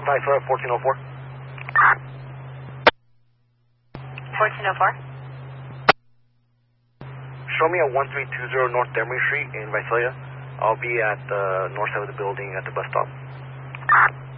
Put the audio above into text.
Viceroy 1404. 1404. Show me at 1320 North Emery Street in Visalia. I'll be at the north side of the building at the bus stop.